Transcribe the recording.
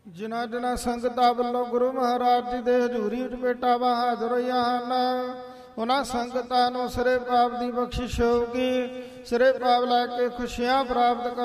ਜਿਨ੍ਹਾਂ ਜਿਨ੍ਹਾਂ ਸੰਗਤਾਂ ਵੱਲੋਂ ਗੁਰੂ ਮਹਾਰਾਜ ਜੀ ਦੇ ਹਜ਼ੂਰੀ ਵਿੱਚ ਭੇਟਾਵਾਂ ਹਾਜ਼ਰ ਹੋਈਆਂ ਹਨ, ਉਹਨਾਂ ਸੰਗਤਾਂ ਨੂੰ ਸਿਰੇ ਪਾਪ ਦੀ ਬਖਸ਼ਿਸ਼ ਹੋਊਗੀ। ਸਿਰੇ ਪਾਪ ਲੈ ਕੇ ਖੁਸ਼ੀਆਂ ਪ੍ਰਾਪਤ ਕਰ